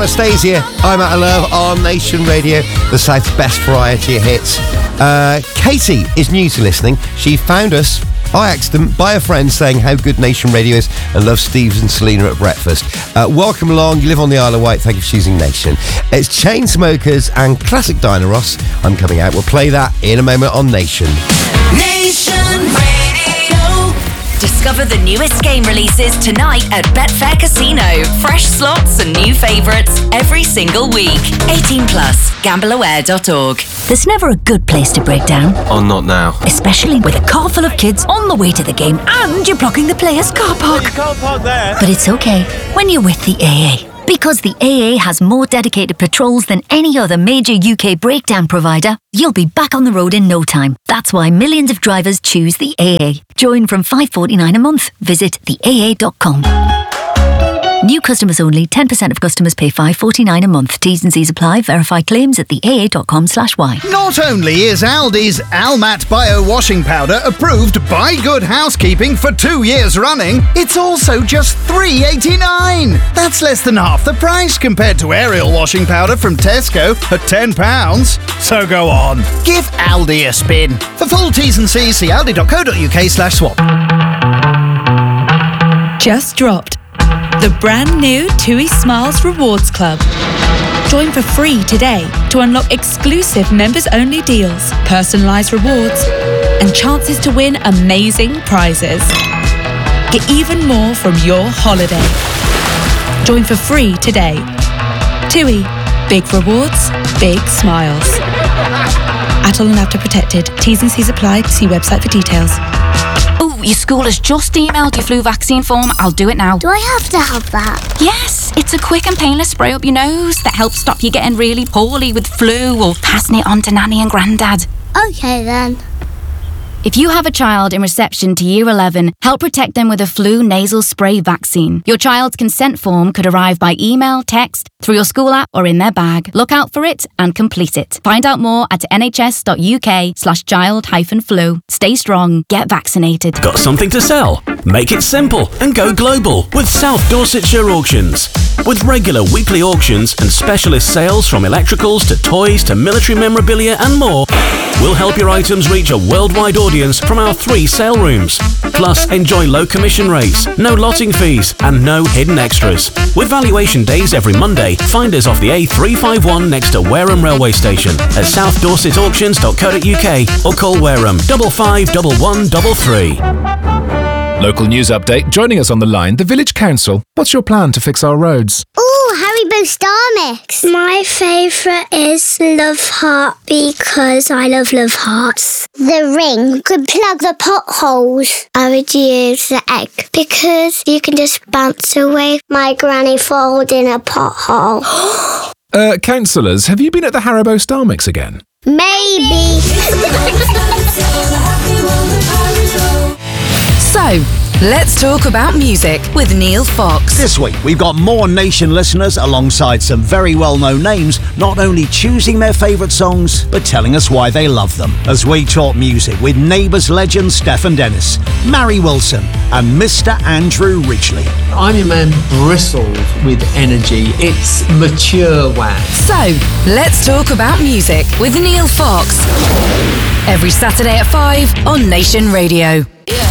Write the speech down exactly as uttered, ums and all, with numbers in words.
Anastasia, I'm Out of Love on Nation Radio, the South's best variety of hits. Uh, Katie is new to listening. She found us by accident by a friend saying how good Nation Radio is and loves Steve and Selena at breakfast. Uh, welcome along. You live on the Isle of Wight. Thank you for choosing Nation. It's Chainsmokers and classic Diana Ross. I'm coming out. We'll play that in a moment on Nation. Nation Radio. Discover the newest game releases tonight at Betfair Casino. Fresh slots and new favourites every single week. eighteen plus. gamble aware dot org. There's never a good place to break down. Oh, not now. Especially with a car full of kids on the way to the game and you're blocking the player's car park. You can't park there. But it's okay when you're with the A A. Because the A A has more dedicated patrols than any other major U K breakdown provider, you'll be back on the road in no time. That's why millions of drivers choose the A A. Join from five dollars forty-nine a month. Visit the A A dot com. New customers only. ten percent of customers pay five dollars forty-nine a month. T's and C's apply. Verify claims at the A A dot com slash Y. Not only is Aldi's Almat Bio Washing Powder approved by Good Housekeeping for two years running, it's also just three dollars eighty-nine. That's less than half the price compared to Ariel Washing Powder from Tesco at ten pounds. So go on, give Aldi a spin. For full T's and C's, see aldi dot co dot uk slash swap. Just dropped. The brand new TUI Smiles Rewards Club. Join for free today to unlock exclusive members-only deals, personalised rewards, and chances to win amazing prizes. Get even more from your holiday. Join for free today. TUI. Big rewards, big smiles. Atoll and Avta protected. T's and C's apply. See website for details. Oh, your school has just emailed your flu vaccine form. I'll do it now. Do I have to have that? Yes, it's a quick and painless spray up your nose that helps stop you getting really poorly with flu or passing it on to Nanny and Grandad. Okay then. If you have a child in reception to Year eleven, help protect them with a flu nasal spray vaccine. Your child's consent form could arrive by email, text, through your school app or in their bag. Look out for it and complete it. Find out more at nhs.uk slash child hyphen flu. Stay strong, get vaccinated. Got something to sell? Make it simple and go global with South Dorsetshire Auctions. With regular weekly auctions and specialist sales from electricals to toys to military memorabilia and more, we'll help your items reach a worldwide audience from our three sale rooms. Plus, enjoy low commission rates, no lotting fees, and no hidden extras. With valuation days every Monday, find us off the A three fifty-one next to Wareham Railway Station at south dorset auctions dot co dot uk or call Wareham double five double one double three. Local news update. Joining us on the line, the Village Council. What's your plan to fix our roads? Ooh, Haribo Star Mix. My favourite is Love Heart because I love Love Hearts. The ring could plug the potholes. I would use the egg because you can just bounce away my granny falls in a pothole. uh, councillors, have you been at the Haribo Star Mix again? Maybe. So, let's talk about music with Neil Fox. This week, we've got more Nation listeners alongside some very well-known names, not only choosing their favourite songs, but telling us why they love them. As we talk music with Neighbours legend Stefan Dennis, Mary Wilson, and Mister Andrew Ridgeley. I'm a man bristled with energy. It's mature wax. So, let's talk about music with Neil Fox. Every Saturday at five on Nation Radio. Yeah.